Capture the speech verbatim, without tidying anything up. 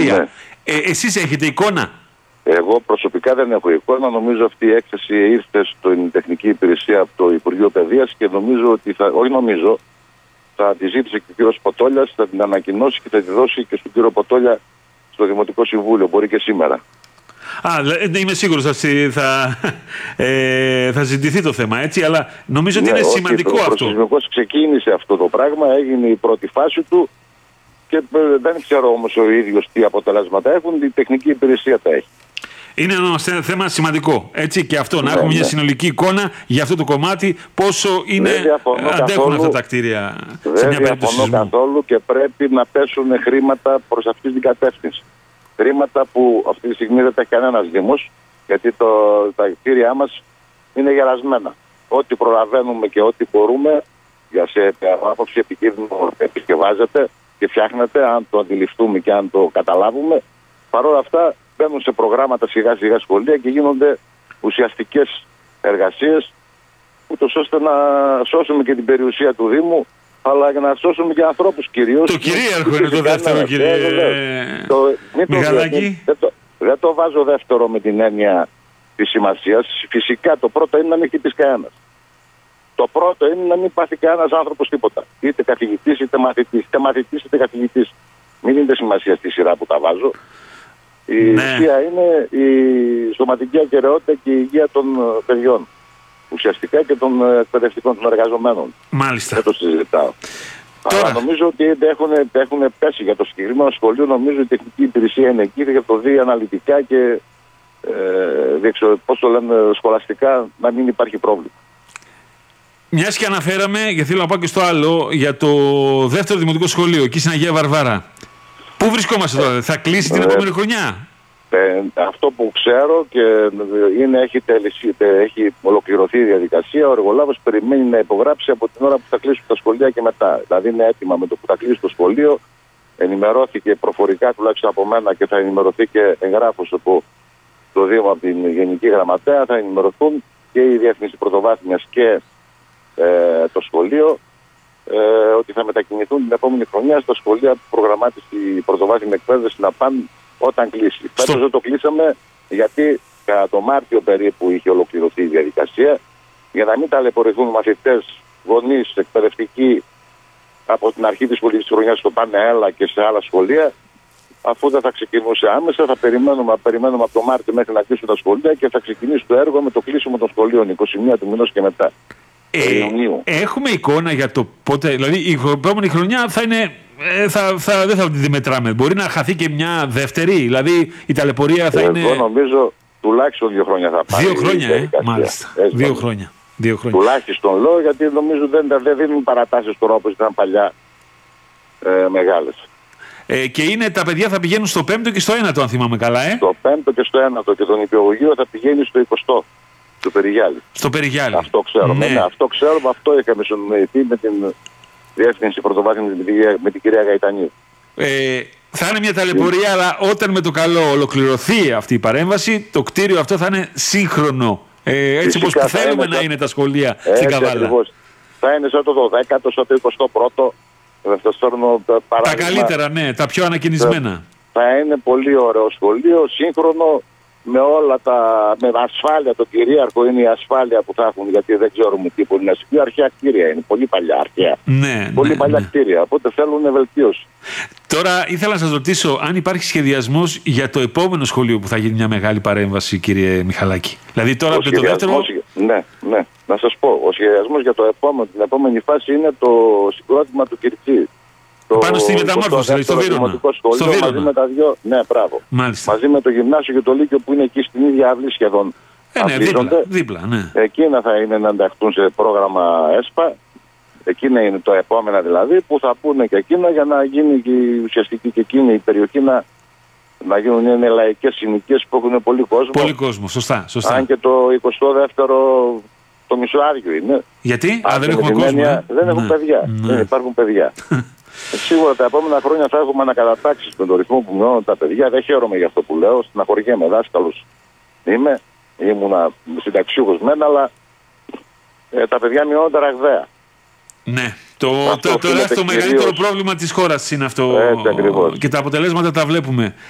τακτήρια. Ναι. Ε, εσείς έχετε εικόνα? Εγώ προσωπικά δεν έχω εικόνα. Νομίζω αυτή η έκθεση ήρθε στην τεχνική υπηρεσία από το Υπουργείο Παιδείας και νομίζω ότι θα, όχι νομίζω, θα τη ζήτησε και ο κύριος Ποτόλιας, θα την ανακοινώσει και θα τη δώσει και στον κύριο Ποτόλια στο Δημοτικό Συμβούλιο. Μπορεί και σήμερα. Α, είμαι σίγουρος ότι θα, ε, θα ζητηθεί το θέμα, έτσι, αλλά νομίζω ότι ναι, είναι όχι, σημαντικό το, αυτό. Προσυσμικός ξεκίνησε αυτό το πράγμα, έγινε η πρώτη φάση του και ε, δεν ξέρω όμως ο ίδιος τι αποτελέσματα έχουν, η τεχνική υπηρεσία τα έχει. Είναι ένα θέμα σημαντικό, έτσι, και αυτό, να ναι, έχουμε ναι. μια συνολική εικόνα για αυτό το κομμάτι, πόσο είναι, αντέχουν καθόλου, αυτά τα κτίρια δεν σε μια περίπτωση σεισμού. Δεν διαφωνώ καθόλου και πρέπει να πέσουν χρήματα προς αυτή την κατεύθυνση. Χρήματα που αυτή τη στιγμή δεν τα έχει κανένας Δήμος, γιατί το, τα κτίρια μας είναι γερασμένα. Ό,τι προλαβαίνουμε και ό,τι μπορούμε, για σε άποψη επικίνδυνο επισκευάζεται και φτιάχνεται, αν το αντιληφθούμε και αν το καταλάβουμε. Παρ' όλα αυτά μπαίνουν σε προγράμματα σιγά σιγά σχολεία και γίνονται ουσιαστικές εργασίες, ούτως ώστε να σώσουμε και την περιουσία του Δήμου, αλλά για να σώσουμε και ανθρώπους κυρίως. Το κυρίαρχο είναι το δεύτερο, κύριε Μιχαλάκη. Δεν το, δεν το βάζω δεύτερο με την έννοια της σημασίας. Φυσικά το πρώτο είναι να μην χτυπήσει κανένας. Το πρώτο είναι να μην πάθει κανένας άνθρωπος τίποτα. Είτε καθηγητής είτε μαθητής, είτε μαθητής είτε καθηγητής. Μην δίνετε σημασία στη σειρά που τα βάζω. Η ναι. ουσία είναι η σωματική ακεραιότητα και η υγεία των παιδιών. Ουσιαστικά και των εκπαιδευτικών των εργαζομένων. Μάλιστα. Δεν το συζητάω. Τώρα. Αλλά νομίζω ότι έχουν, έχουν πέσει για το συγκεκριμένο σχολείο. Νομίζω η τεχνική υπηρεσία είναι εκεί και το δει αναλυτικά και ε, πώς το λένε σχολαστικά να μην υπάρχει πρόβλημα. Μιας και αναφέραμε, γιατί θέλω να πάω και στο άλλο, για το δεύτερο δημοτικό σχολείο, εκεί στην Αγία Βαρβάρα. Πού βρισκόμαστε τώρα, θα κλείσει την ε, επόμενη χρονιά? Ε, αυτό που ξέρω και είναι, έχει, τελεσί, έχει ολοκληρωθεί η διαδικασία. Ο εργολάβος περιμένει να υπογράψει από την ώρα που θα κλείσουν τα σχολεία και μετά. Δηλαδή είναι έτοιμα με το που θα κλείσει το σχολείο. Ενημερώθηκε προφορικά τουλάχιστον από μένα και θα ενημερωθεί και εγγράφος από το Δήμο, από την Γενική Γραμματέα. Θα ενημερωθούν και η Διεύθυνση Πρωτοβάθμιας και ε, το σχολείο ε, ότι θα μετακινηθούν την επόμενη χρονιά στα σχολεία που προγραμμάτισε η πρωτοβάθμια εκπαίδευση να πάνε όταν κλείσει. Στο... Φέτος δεν το κλείσαμε γιατί κατά το Μάρτιο περίπου είχε ολοκληρωθεί η διαδικασία για να μην ταλαιπωρηθούν μαθητές, γονείς, εκπαιδευτικοί από την αρχή της σχολικής χρονιάς στο πάνε έλα και σε άλλα σχολεία. Αφού δεν θα ξεκινούσε άμεσα, θα περιμένουμε, περιμένουμε από το Μάρτιο μέχρι να κλείσουν τα σχολεία και θα ξεκινήσει το έργο με το κλείσιμο των σχολείων είκοσι μία του μηνός και μετά. Ε, έχουμε εικόνα για το πότε, δηλαδή η επόμενη χρονιά θα είναι, ε, θα, θα, δεν θα τη μετράμε. Μπορεί να χαθεί και μια δεύτερη, δηλαδή η ταλαιπωρία θα ε, είναι... Εγώ νομίζω τουλάχιστον δύο χρόνια θα πάει. Δύο χρόνια, ε, μάλιστα. Έτσι, δύο χρόνια. Δύο χρόνια. Τουλάχιστον λέω γιατί νομίζω δεν, δεν δίνουν παρατάσεις τώρα όπως ήταν παλιά ε, μεγάλες. Ε, και είναι τα παιδιά θα πηγαίνουν στο πέμπτο και στο ένατο, αν θυμάμαι καλά, ε. Στο πέμπτο και στο ένατο και τον υπηαγωγείο θα πηγαίνει στο εικοστό. Στο Περιγιάλι. Στο Περιγιάλι. Αυτό ξέρουμε. Ναι. Ναι, αυτό ξέρουμε. Αυτό είχαμε συνοηθεί με την Διεύθυνση Πρωτοβάθμιας με την κυρία Γαϊτανίου. Ε, θα είναι μια ταλαιπωρία, yeah. αλλά όταν με το καλό ολοκληρωθεί αυτή η παρέμβαση, το κτίριο αυτό θα είναι σύγχρονο. Ε, έτσι όπως θέλουμε να είναι τα σχολεία έτσι στην Καβάλα. Ακριβώς. Θα είναι σαν το δωδέκατο, σαν το εικοστό πρώτο. Τα καλύτερα, ναι, τα πιο ανακοινισμένα. Θα είναι πολύ ωραίο σχολείο, σύγχρονο. Με όλα τα. Με ασφάλεια, το κυρίαρχο είναι η ασφάλεια που θα έχουν, γιατί δεν ξέρουμε τι μπορεί να συμβεί. Αρχαία κτίρια είναι, πολύ παλιά αρχαία. Ναι, πολύ ναι, παλιά ναι. κτίρια. Οπότε θέλουν βελτίωση. Τώρα ήθελα να σας ρωτήσω αν υπάρχει σχεδιασμός για το επόμενο σχολείο που θα γίνει μια μεγάλη παρέμβαση, κύριε Μιχαλάκη. Δηλαδή τώρα από το δεύτερο. Ναι, ναι. Να σας πω. Ο σχεδιασμός για το επόμενο, την επόμενη φάση είναι το συγκρότημα του Κυρκή. Πάνω στη μεταμόρφωση, στο Βύρωνα. Στο Βύρωνα. Μαζί με τα δυο, ναι, μπράβο. Μάλιστα. Μαζί με το γυμνάσιο και το λύκειο που είναι εκεί στην ίδια αυλή σχεδόν. Ε, ναι, δίπλα, δίπλα, ναι. Εκείνα θα είναι να ενταχθούν σε πρόγραμμα ΕΣΠΑ. Εκείνα είναι το επόμενα δηλαδή, που θα πούνε και εκείνα για να γίνει και η ουσιαστική και εκείνη η περιοχή να, να γίνουν είναι λαϊκές συνοικίες που έχουν πολύ κόσμο. Πολύ κόσμο, σωστά, σωστά. Αν και το εικοστό δεύτερο το μισοάδιο είναι. Γιατί, α, δεν έχουμε κόσμο. Έννοια, ε? Δεν έχουν ναι, παιδιά, ναι. Δεν υπάρχουν παιδιά. Σίγουρα τα επόμενα χρόνια θα έχουμε ανακατατάξεις με τον ρυθμό που μειώνουν τα παιδιά. Δεν χαίρομαι για αυτό που λέω. Στεναχωριέμαι, δάσκαλος είμαι. Ήμουνα συνταξιούχος μένα, αλλά ε, τα παιδιά μειώνονται ραγδαία. Ναι. Το, το, το, το, το μεγαλύτερο πρόβλημα της χώρας είναι αυτό. Έτσι, ακριβώς. Και τα αποτελέσματα τα βλέπουμε.